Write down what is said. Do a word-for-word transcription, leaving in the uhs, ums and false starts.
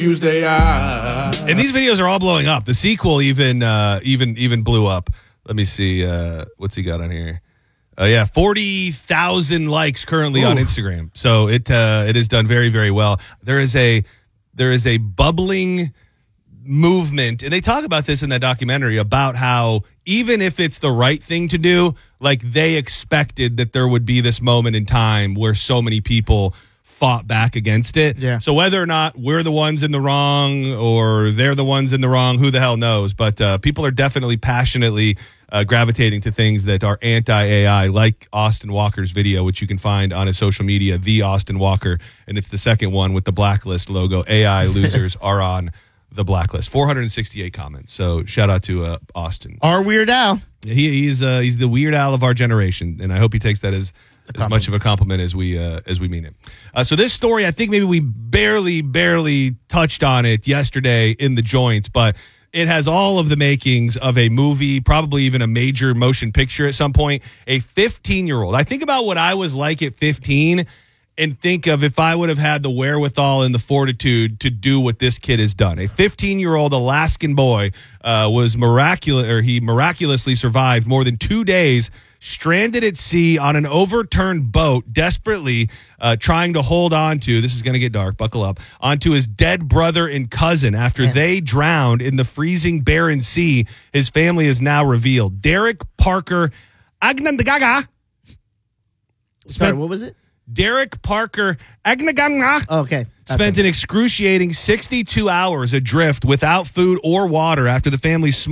Tuesday, I... And these videos are all blowing up. The sequel even uh, even even blew up. Let me see. Uh, what's he got on here? Uh, yeah, forty thousand likes currently Ooh. on Instagram. So it uh, it has done very, very well. There is a there is a bubbling movement, and they talk about this in that documentary about how even if it's the right thing to do, like they expected that there would be this moment in time where so many people fought back against it. Yeah. So whether or not we're the ones in the wrong or they're the ones in the wrong, who the hell knows? But uh, people are definitely passionately uh, gravitating to things that are anti-A I, like Austin Walker's video, which you can find on his social media, The Austin Walker. And it's the second one with the blacklist logo. A I losers are on the blacklist. four hundred sixty-eight comments. So shout out to uh, Austin. Our Weird Al. He, he's uh, he's the Weird Al of our generation, and I hope he takes that as as much of a compliment as we uh, as we mean it. Uh, so this story, I think maybe we barely, barely touched on it yesterday in the joints, but it has all of the makings of a movie, probably even a major motion picture at some point. A fifteen-year-old. I think about what I was like at fifteen and think of if I would have had the wherewithal and the fortitude to do what this kid has done. A fifteen-year-old Alaskan boy uh, was miraculous, or he miraculously survived more than two days stranded at sea on an overturned boat, desperately uh, trying to hold on to, this is going to get dark, buckle up, onto his dead brother and cousin after yeah. they drowned in the freezing barren sea. His family is now revealed. Derek Parker Agnandagaga. Sorry, what was it? Derek Parker Agnandagaga. Oh, okay. Spent an excruciating sixty-two hours adrift without food or water after the family's